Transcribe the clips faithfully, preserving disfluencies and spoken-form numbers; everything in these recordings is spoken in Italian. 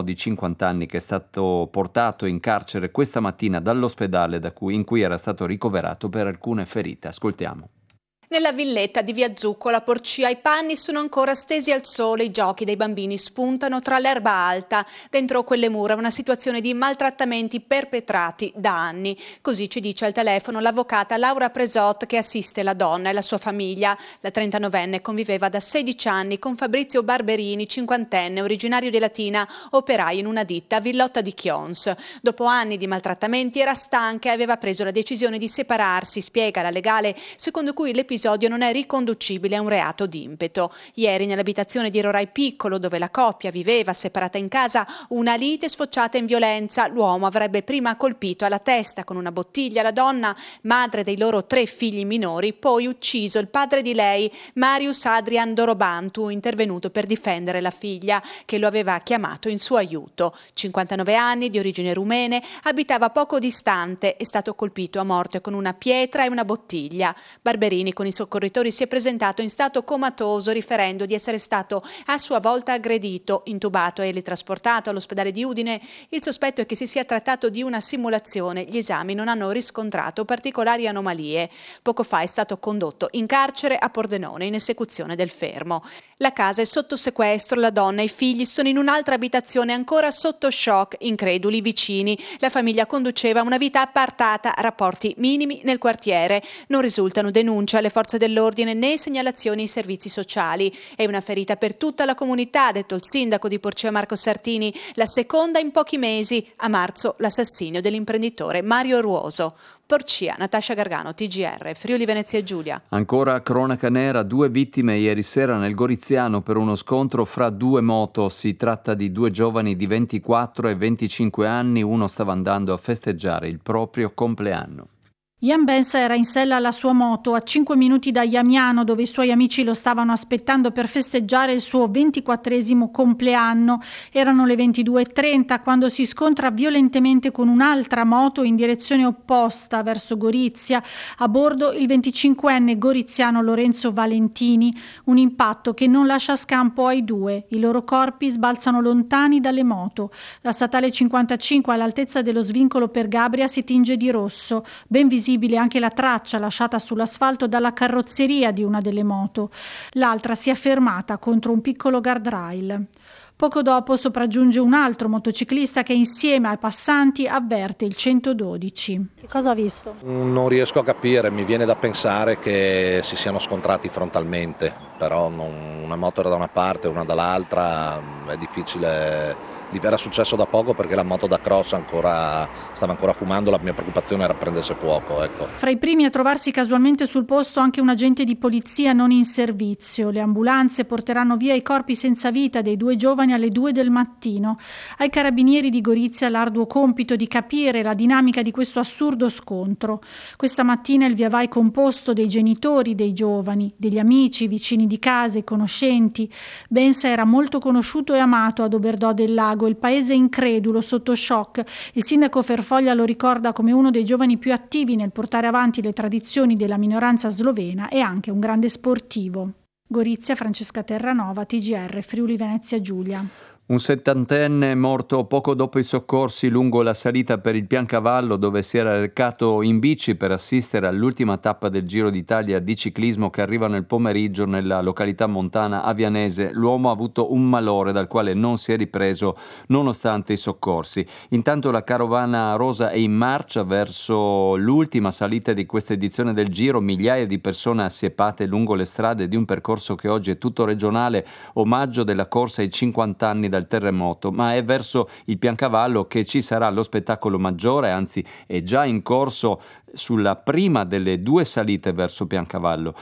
di cinquanta anni che è stato portato in carcere questa mattina dall'ospedale da cui, in cui era stato ricoverato per alcune ferite. Ascoltiamo. Nella villetta di Via Zucco la porcia e i panni sono ancora stesi al sole, i giochi dei bambini spuntano tra l'erba alta. Dentro quelle mura una situazione di maltrattamenti perpetrati da anni. Così ci dice al telefono l'avvocata Laura Presot che assiste la donna e la sua famiglia. La trentanovenne conviveva da sedici anni con Fabrizio Barberini, cinquantenne, originario di Latina, operaio in una ditta a Villotta di Chions. Dopo anni di maltrattamenti era stanca e aveva preso la decisione di separarsi, spiega la legale, secondo cui l'episodio L'episodio non è riconducibile a un reato d'impeto. Ieri nell'abitazione di Rorai Piccolo, dove la coppia viveva separata in casa, una lite sfociata in violenza. L'uomo avrebbe prima colpito alla testa con una bottiglia la donna, madre dei loro tre figli minori, poi ucciso il padre di lei, Marius Adrian Dorobantu, intervenuto per difendere la figlia, che lo aveva chiamato in suo aiuto. cinquantanove anni, di origine rumene, abitava poco distante, è stato colpito a morte con una pietra e una bottiglia. Barberini con i soccorritori si è presentato in stato comatoso, riferendo di essere stato a sua volta aggredito, intubato e teletrasportato all'ospedale di Udine. Il sospetto è che si sia trattato di una simulazione. Gli esami non hanno riscontrato particolari anomalie. Poco fa è stato condotto in carcere a Pordenone in esecuzione del fermo. La casa è sotto sequestro, la donna e i figli sono in un'altra abitazione ancora sotto shock, increduli vicini. La famiglia conduceva una vita appartata, rapporti minimi nel quartiere. Non risultano denunce alle forze dell'ordine né segnalazioni ai servizi sociali. È una ferita per tutta la comunità, ha detto il sindaco di Porcia Marco Sartini, la seconda in pochi mesi. A marzo l'assassinio dell'imprenditore Mario Ruoso. Porcia, Natascia Gargano, T G R, Friuli Venezia Giulia. Ancora cronaca nera, due vittime ieri sera nel Goriziano per uno scontro fra due moto. Si tratta di due giovani di ventiquattro e venticinque anni, uno stava andando a festeggiare il proprio compleanno. Jan Bensa era in sella alla sua moto a cinque minuti da Jamiano, dove i suoi amici lo stavano aspettando per festeggiare il suo ventiquattresimo compleanno. Erano le ventidue e trenta quando si scontra violentemente con un'altra moto in direzione opposta verso Gorizia. A bordo il venticinquenne goriziano Lorenzo Valentini. Un impatto che non lascia scampo ai due. I loro corpi sbalzano lontani dalle moto. La statale cinquantacinque all'altezza dello svincolo per Gabria si tinge di rosso. Ben visibile anche la traccia lasciata sull'asfalto dalla carrozzeria di una delle moto. L'altra si è fermata contro un piccolo guardrail. Poco dopo sopraggiunge un altro motociclista che insieme ai passanti avverte il centododici. Che cosa ha visto? Non riesco a capire, mi viene da pensare che si siano scontrati frontalmente, però non, una moto era da una parte e una dall'altra, è difficile. Era successo da poco perché la moto da cross ancora stava ancora fumando, la mia preoccupazione era prendesse fuoco. Ecco. Fra i primi a trovarsi casualmente sul posto anche un agente di polizia non in servizio. Le ambulanze porteranno via i corpi senza vita dei due giovani alle due del mattino. Ai carabinieri di Gorizia l'arduo compito di capire la dinamica di questo assurdo scontro. Questa mattina il viavai composto dei genitori dei giovani, degli amici, vicini di casa, i conoscenti. Bensa era molto conosciuto e amato ad Oberdò del Lago. Il paese incredulo, sotto shock. Il sindaco Ferfoglia lo ricorda come uno dei giovani più attivi nel portare avanti le tradizioni della minoranza slovena e anche un grande sportivo. Gorizia, Francesca Terranova, T G R, Friuli Venezia Giulia. Un settantenne morto poco dopo i soccorsi lungo la salita per il Piancavallo, dove si era recato in bici per assistere all'ultima tappa del Giro d'Italia di ciclismo che arriva nel pomeriggio nella località montana avianese. L'uomo ha avuto un malore dal quale non si è ripreso nonostante i soccorsi. Intanto la carovana rosa è in marcia verso l'ultima salita di questa edizione del Giro. Migliaia di persone assiepate lungo le strade di un percorso che oggi è tutto regionale, omaggio della corsa ai cinquanta anni dal terremoto, ma è verso il Piancavallo che ci sarà lo spettacolo maggiore, anzi è già in corso sulla prima delle due salite verso Piancavallo.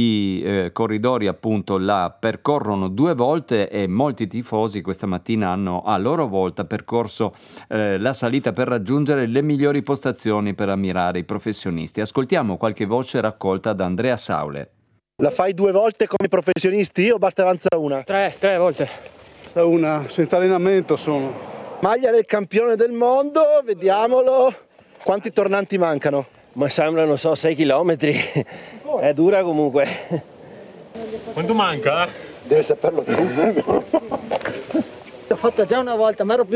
I eh, corridori appunto la percorrono due volte e molti tifosi questa mattina hanno a loro volta percorso eh, la salita per raggiungere le migliori postazioni per ammirare i professionisti. Ascoltiamo qualche voce raccolta da Andrea Saule. La fai due volte come i professionisti o basta avanzare una? Tre, tre volte. Una senza allenamento sono. Maglia del campione del mondo, vediamolo. Quanti tornanti mancano? Ma sembra, non so, sei chilometri. È dura comunque. Quanto manca? Deve saperlo tu. L'ho fatta già una volta, ma ero più